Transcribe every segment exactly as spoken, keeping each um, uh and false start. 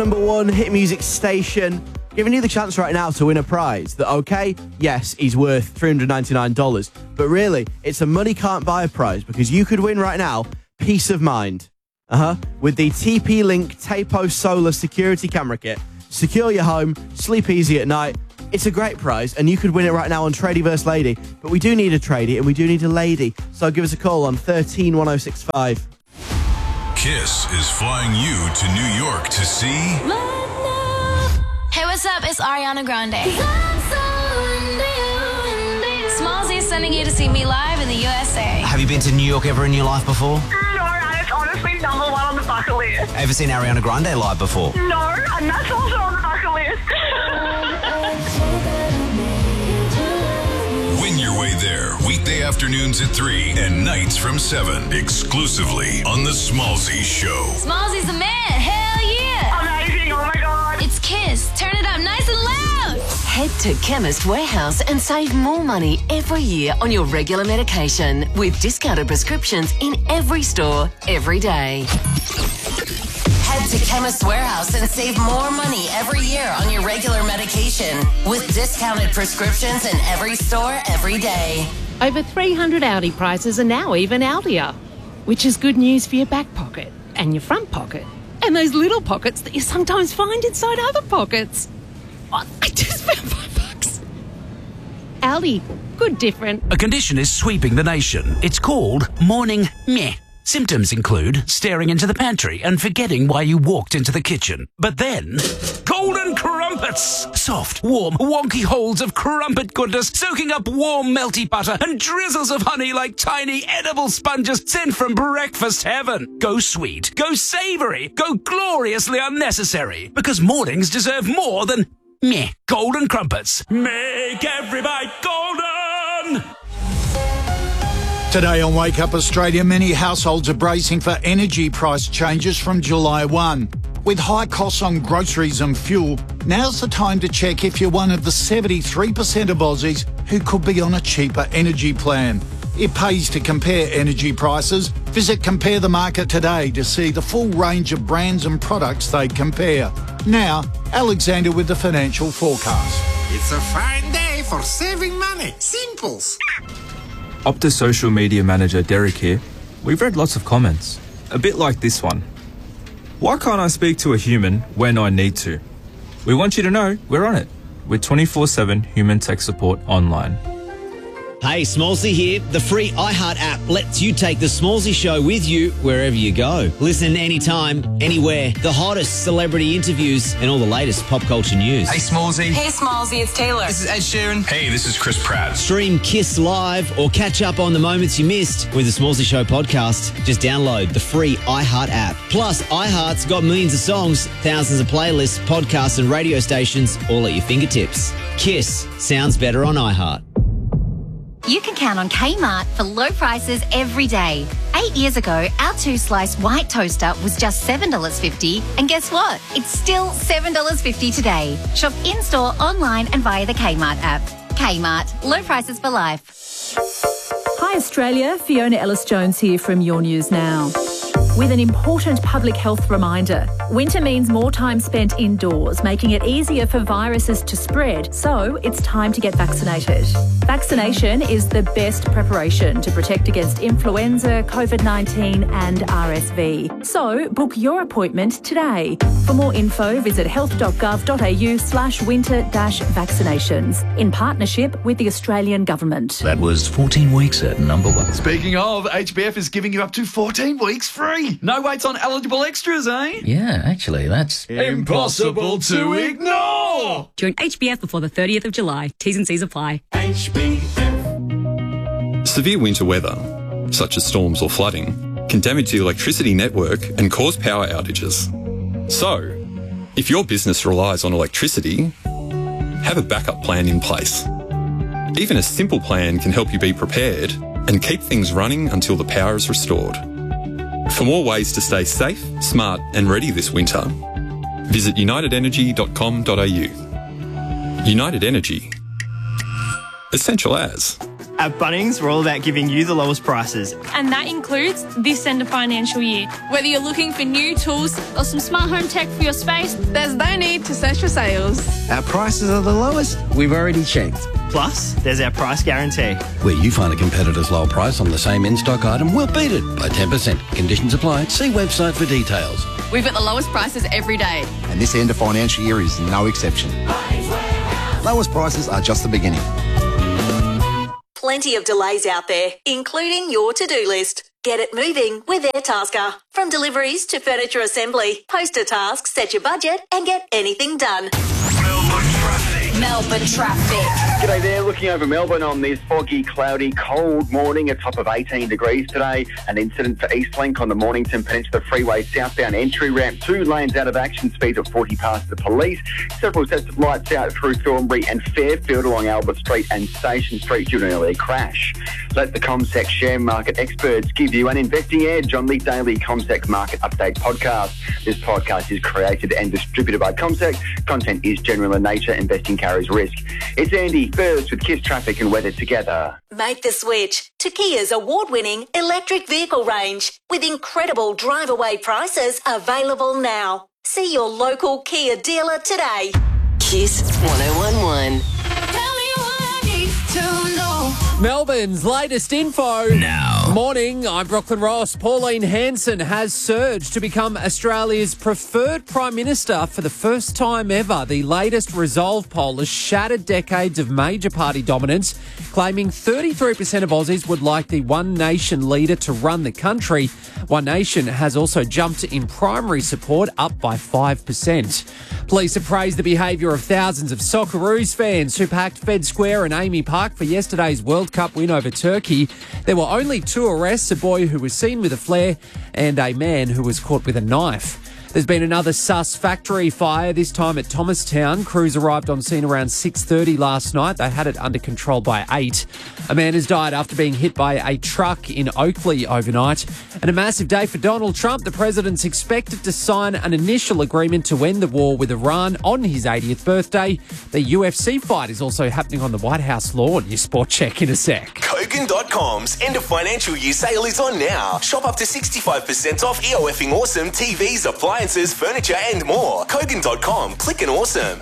Number one hit music station, giving you the chance right now to win a prize that, okay, yes, he's worth three hundred ninety-nine dollars, but really, it's a money can't buy a prize because you could win right now peace of mind. Uh-huh. With the T P-Link Tapo Solar Security Camera Kit. Secure your home, sleep easy at night. It's a great prize, and you could win it right now on Tradie versus Lady. But we do need a tradie, and we do need a lady. So give us a call on thirteen one oh six five. Kiss is flying you to New York to see... Hey, what's up? It's Ariana Grande. Smallzy is sending you to see me live in the U S A. Have you been to New York ever in your life before? No, and it's honestly number one on the bucket list. Ever seen Ariana Grande live before? No, and that's also on the bucket list. Win your way there, weekday afternoons at three and nights from seven, exclusively on The Smallzy Show. Smallzy's the man. Hell yeah. Amazing. Oh, my God. It's Kiss. Turn it up nice and loud. Head to Chemist Warehouse and save more money every year on your regular medication with discounted prescriptions in every store, every day. Head to Chemist Warehouse and save more money every year on your regular medication with discounted prescriptions in every store, every day. Over three hundred Audi prizes are now even Audier, which is good news for your back pocket and your front pocket and those little pockets that you sometimes find inside other pockets. Oh, I just found five bucks. Audi, good different. A condition is sweeping the nation. It's called morning meh. Symptoms include staring into the pantry and forgetting why you walked into the kitchen. But then, golden crumpets! Soft, warm, wonky holes of crumpet goodness soaking up warm, melty butter and drizzles of honey like tiny edible sponges sent from breakfast heaven. Go sweet, go savoury, go gloriously unnecessary. Because mornings deserve more than meh. Golden crumpets. Make every bite golden! Today on Wake Up Australia, many households are bracing for energy price changes from July first. With high costs on groceries and fuel, now's the time to check if you're one of the seventy-three percent of Aussies who could be on a cheaper energy plan. It pays to compare energy prices. Visit Compare the Market today to see the full range of brands and products they compare. Now, Alexander with the financial forecast. It's a fine day for saving money. Simples. Optus social media manager Derek here. We've read lots of comments, a bit like this one. Why can't I speak to a human when I need to? We want you to know we're on it with twenty-four seven human tech support online. Hey, Smallzy here. The free iHeart app lets you take The Smallzy Show with you wherever you go. Listen anytime, anywhere. The hottest celebrity interviews and all the latest pop culture news. Hey, Smallzy. Hey, Smallzy, it's Taylor. This is Ed Sheeran. Hey, this is Chris Pratt. Stream Kiss live or catch up on the moments you missed with The Smallzy Show podcast. Just download the free iHeart app. Plus, iHeart's got millions of songs, thousands of playlists, podcasts and radio stations all at your fingertips. Kiss sounds better on iHeart. You can count on Kmart for low prices every day. Eight years ago, our two-slice white toaster was just seven dollars fifty, and guess what? It's still seven dollars fifty today. Shop in-store, online and via the Kmart app. Kmart, low prices for life. Hi Australia, Fiona Ellis-Jones here from Your News Now. With an important public health reminder. Winter means more time spent indoors, making it easier for viruses to spread, so it's time to get vaccinated. Vaccination is the best preparation to protect against influenza, COVID nineteen and R S V. So book your appointment today. For more info, visit health.gov.au slash winter dash vaccinations in partnership with the Australian Government. That was fourteen weeks at number one. Speaking of, H B F is giving you up to fourteen weeks free. No waits on eligible extras, eh? Yeah, actually, that's impossible to ignore. Join H B F before the thirtieth of July. T's and C's apply. H B F. Severe winter weather, such as storms or flooding, can damage the electricity network and cause power outages. So, if your business relies on electricity, have a backup plan in place. Even a simple plan can help you be prepared and keep things running until the power is restored. For more ways to stay safe, smart and ready this winter, visit united energy dot com dot a u. United Energy. Essential as. At Bunnings, we're all about giving you the lowest prices. And that includes this end of financial year. Whether you're looking for new tools or some smart home tech for your space, there's no need to search for sales. Our prices are the lowest. We've already checked. Plus, there's our price guarantee. Where you find a competitor's low price on the same in-stock item, we'll beat it by ten percent. Conditions apply. See website for details. We've got the lowest prices every day. And this end of financial year is no exception. Lowest prices are just the beginning. Plenty of delays out there, including your to-do list. Get it moving with Airtasker. From deliveries to furniture assembly, post a task, set your budget, and get anything done. Melbourne traffic. G'day there, looking over Melbourne on this foggy, cloudy, cold morning, a top of eighteen degrees today. An incident for Eastlink on the Mornington Peninsula Freeway southbound entry ramp. Two lanes out of action, speed of forty past the police. Several sets of lights out through Thornbury and Fairfield along Albert Street and Station Street due to an earlier crash. Let the CommSec share market experts give you an investing edge on the daily CommSec Market Update podcast. This podcast is created and distributed by CommSec. Content is general in nature. Investing carries risk. It's Andy first with Kiss Traffic and Weather together. Make the switch to Kia's award-winning electric vehicle range with incredible drive-away prices available now. See your local Kia dealer today. Kiss one oh one one. Melbourne's latest info. Now. Morning, I'm Brooklyn Ross. Pauline Hanson has surged to become Australia's preferred Prime Minister for the first time ever. The latest Resolve poll has shattered decades of major party dominance, claiming thirty-three percent of Aussies would like the One Nation leader to run the country. One Nation has also jumped in primary support, up by five percent. Police have praised the behaviour of thousands of Socceroos fans who packed Fed Square and Amy Park for yesterday's World Cup win over Turkey. There were only two arrests, a boy who was seen with a flare and a man who was caught with a knife. There's been another sus factory fire, this time at Thomastown. Crews arrived on scene around six thirty last night. They had it under control by eight. A man has died after being hit by a truck in Oakley overnight. And a massive day for Donald Trump. The president's expected to sign an initial agreement to end the war with Iran on his eightieth birthday. The U F C fight is also happening on the White House lawn. Your sport check in a sec. Kogan dot com's end of financial year sale is on now. Shop up to sixty-five percent off E O F-ing awesome T Vs, appliances, furniture and more. Kogan dot com. Click and awesome.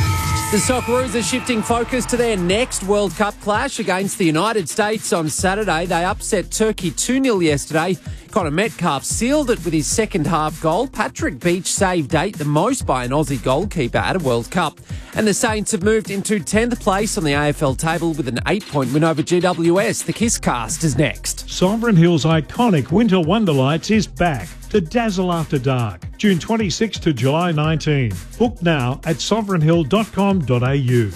The Socceroos are shifting focus to their next World Cup clash against the United States on Saturday. They upset Turkey two nil yesterday. Connor Metcalf sealed it with his second half goal. Patrick Beach saved eight, the most by an Aussie goalkeeper at a World Cup. And the Saints have moved into tenth place on the A F L table with an eight-point win over G W S. The Kiss Cast is next. Sovereign Hills' iconic Winter Wonderlights is back to dazzle after dark, June twenty-sixth to July nineteenth. Book now at sovereign hill dot com dot a u.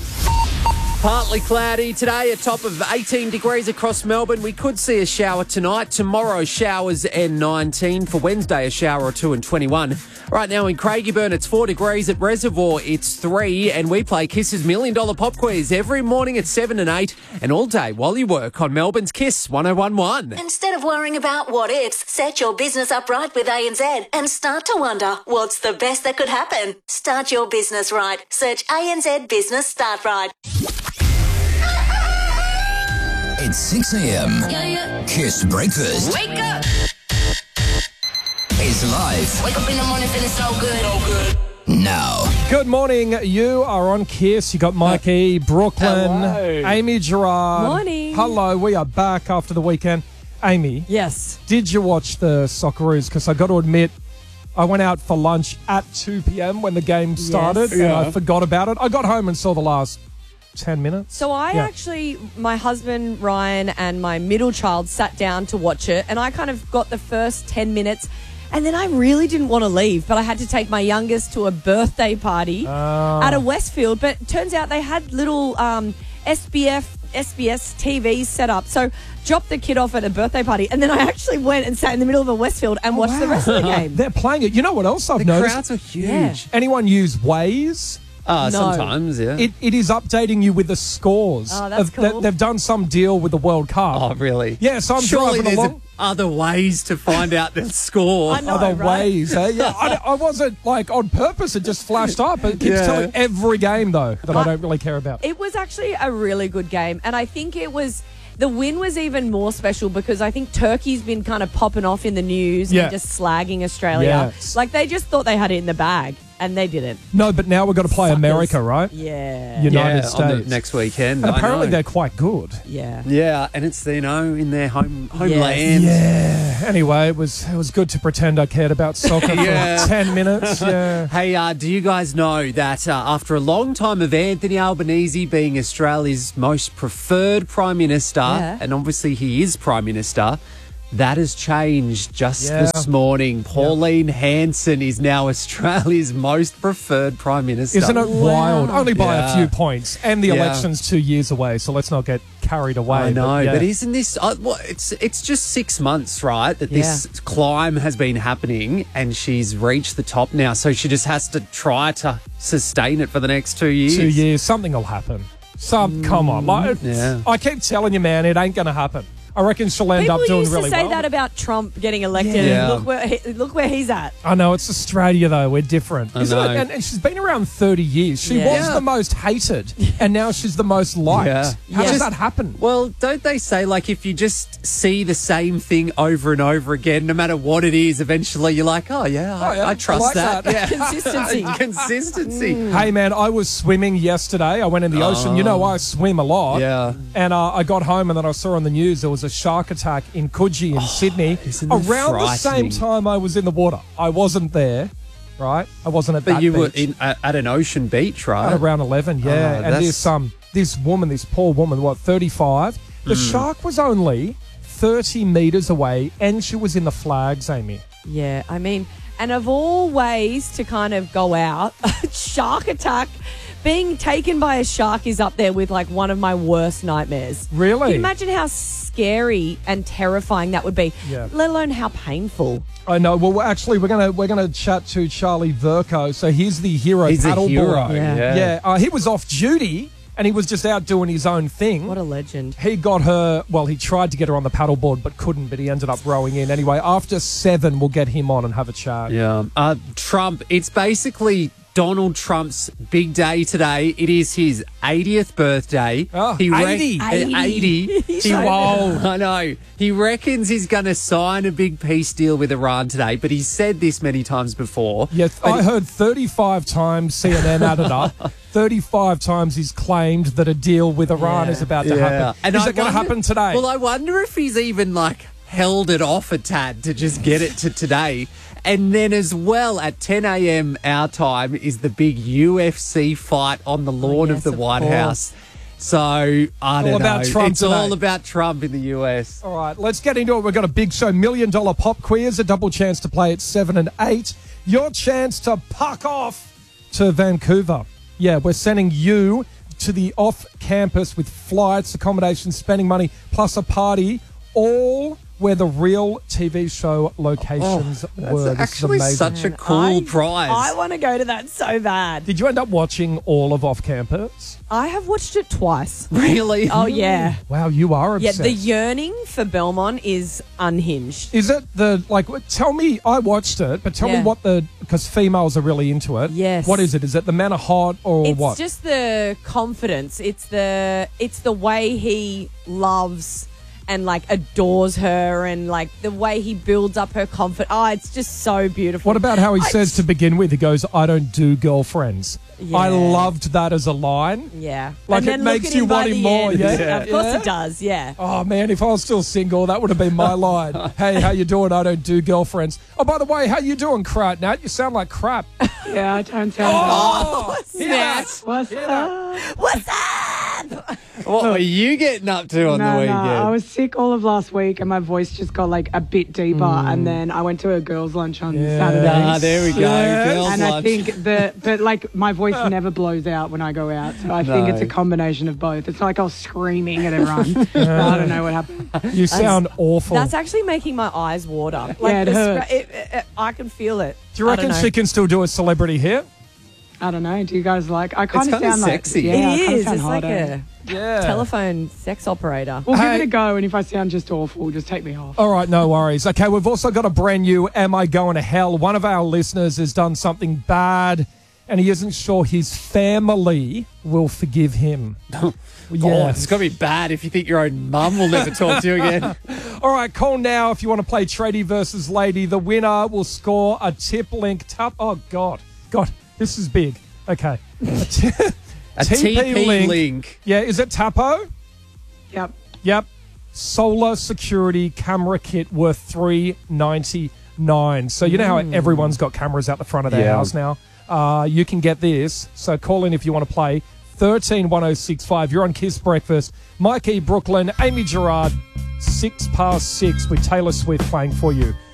Partly cloudy today, a top of eighteen degrees across Melbourne. We could see a shower tonight. Tomorrow, showers and nineteen. For Wednesday, a shower or two and twenty-one. Right now in Craigieburn, it's four degrees. At Reservoir, it's three. And we play Kiss's Million Dollar Pop Quiz every morning at seven and eight. And all day while you work on Melbourne's Kiss one oh one one. Instead of worrying about what ifs, set your business up right with A N Z and start to wonder what's the best that could happen. Start your business right. Search A N Z Business Start Right. It's six a.m. Yeah, yeah. Kiss Breakfast. Wake up! It's live. Wake up in the morning feeling so good. So good. Now. Good morning. You are on Kiss. You got Mikey, Brooklyn, Hello. Amy Gerard. Morning. Hello. We are back after the weekend. Amy. Yes. Did you watch the Socceroos? Because I got to admit, I went out for lunch at two p.m. when the game started, Yes. and Yeah. I forgot about it. I got home and saw the last ten minutes. So I Yeah. actually, my husband Ryan and my middle child sat down to watch it, and I kind of got the first ten minutes, and then I really didn't want to leave, but I had to take my youngest to a birthday party Ah. at a Westfield. But it turns out they had little um, S B F, S B S T Vs set up. So dropped the kid off at a birthday party, and then I actually went and sat in the middle of a Westfield and watched the rest of the game. They're playing it. You know what else I've The noticed? crowds are huge. Yeah. Anyone use Waze? Uh, No. Sometimes, yeah. It, it is updating you with the scores. Oh, that's of- they- cool. They've done some deal with the World Cup. Oh, really? Yeah, so I'm Surely driving there's along. other ways to find out the score. I know, Other right? ways, eh? Yeah, I, I wasn't like on purpose. It just flashed up. It keeps Yeah. telling every game though that I don't really care about. It was actually a really good game, and I think it was the win was even more special because I think Turkey's been kind of popping off in the news Yeah. and just slagging Australia. Yes. Like they just thought they had it in the bag and they didn't. No, but now we've got to play Suckers. America, right? Yeah. United Yeah, on States. the next weekend. And I apparently know. they're quite good. Yeah. Yeah, and it's, you know, in their home homeland. Yeah. Anyway, it was it was good to pretend I cared about soccer Yeah. for ten minutes. Yeah. Hey, uh, do you guys know that uh, after a long time of Anthony Albanese being Australia's most preferred Prime Minister, Yeah. and obviously he is Prime Minister, that has changed just Yeah. this morning. Pauline Hanson is now Australia's most preferred Prime Minister. Isn't it wild? Only by Yeah. a few points. And the Yeah. election's two years away, so let's not get carried away. I know, but, yeah. but isn't this? Uh, well, it's it's just six months, right? That this climb has been happening, and she's reached the top now. So she just has to try to sustain it for the next two years. Two years, something will happen. Some, come on. Like, Yeah. I keep telling you, man, it ain't going to happen. I reckon she'll end People up doing used really to say well. that about Trump getting elected. Yeah. And look where he, look where he's at. I know, it's Australia, though. We're different. I Isn't know. it? And, and she's been around thirty years. She Yeah. was Yeah. the most hated, and now she's the most liked. Yeah. How Yeah. does that happen? Well, don't they say, like, if you just see the same thing over and over again, no matter what it is, eventually you're like, oh, yeah, I, Oh, yeah, I trust I like that. that. Yeah. Consistency. Consistency. Hey, man, I was swimming yesterday. I went in the ocean. You know, I swim a lot. Yeah. And uh, I got home and then I saw on the news there was a shark attack in Coogee in Sydney. isn't that Around the same frightening? time I was in the water. I wasn't there, right? I wasn't at But that you beach. were in, at, at an ocean beach, right? At around eleven, yeah. Oh, and that's- this um this woman, this poor woman, what, thirty-five? The Mm. shark was only thirty metres away and she was in the flags, Amy. Yeah, I mean, and of all ways to kind of go out, shark attack, being taken by a shark is up there with like one of my worst nightmares. Really? Can you imagine how scary and terrifying that would be? Yeah. Let alone how painful. I know. Well, we're actually, we're gonna we're gonna chat to Charlie Verco. So he's the hero He's a paddleboarder. hero, Yeah, yeah. yeah. Uh, he was off duty and he was just out doing his own thing. What a legend. He got her. Well, he tried to get her on the paddleboard but couldn't. But he ended up rowing in anyway. After seven, we'll get him on and have a chat. Yeah. Uh, Trump, it's basically Donald Trump's big day today. It is his eightieth birthday. Oh, he eighty. Uh, eighty. He's He- so old. I know. He reckons he's going to sign a big peace deal with Iran today, but he's said this many times before. Yeah, But I heard thirty-five times C N N added up. thirty-five times he's claimed that a deal with Iran Yeah. is about to happen. And is I it going to wonder- happen today? Well, I wonder if he's even like held it off a tad to just get it to today. And then as well at ten a.m. our time is the big U F C fight on the lawn yes, of the of White course. House. So, I don't All about know. Trump it's today. all about Trump in the U S. All right, let's get into it. We've got a big show, million dollar pop quiz, a double chance to play at seven and eight. Your chance to puck off to Vancouver. Yeah, we're sending you to the off campus with flights, accommodation, spending money, plus a party, all where the real T V show locations That's were. This actually is amazing. such a cool I, prize. I want to go to that so bad. Did you end up watching all of off campus? I have watched it twice. Really? Oh, yeah. Wow, you are Yeah, obsessed. the yearning for Belmont is unhinged. Is it the, like, tell me, I watched it, but tell Yeah. me what the, because females are really into it. Yes. What is it? Is it the men are hot or It's what? just the confidence. It's the it's the way he loves and like adores her and like the way he builds up her confidence. Oh, it's just so beautiful. What about how he I- says to begin with, he goes, I don't do girlfriends. Yeah. I loved that as a line. Yeah. Like, And it then makes look at you him by want him the more, end. yeah? Of course Yeah? it does, yeah. Oh, man, if I was still single, that would have been my line. Hey, how you doing? I don't do girlfriends. Oh, by the way, how you doing, crap, Nat? You sound like crap. Yeah, I don't sound Oh, What's hear that? that? What's Hear that? What's up? What were you getting up to on no, the weekend? no, I was sick all of last week and my voice just got like a bit deeper and then I went to a girls' lunch on Yeah. Saturday. Ah, there we go. Yes. Girls' and I lunch. think the but like my voice never blows out when I go out. So I think No. it's a combination of both. It's not like I was screaming at everyone. I don't know what happened. You sound awful. That's actually making my eyes water. Yeah, it the hurts. scra- it- it- it- I can feel it. do you I don't reckon know. she can still do a celebrity here? I don't know. Do you guys like I kind of kinda sound sexy. like yeah, I It kinda is. sound It's like hot, eh? a Yeah. telephone sex operator. We'll Hey. give it a go and if I sound just awful, just take me off. All right, no worries. Okay, we've also got a brand new Am I Going to Hell? One of our listeners has done something bad and he isn't sure his family will forgive him. Oh, it's got to be bad if you think your own mum will never talk to you again. All right, call now if you want to play Tradie versus Lady. The winner will score a tip link. Tup- oh, God. God, this is big. Okay. A, t- a T P link. link. Yeah, is it Tapo? Yep. Yep. Solar security camera kit worth three ninety-nine. So you know how everyone's got cameras out the front of their Yeah. house now? Uh, you can get this. So call in if you want to play. thirteen one oh six five. You're on Kiss Breakfast. Mikey Brooklyn, Amy Gerard, six past six with Taylor Swift playing for you.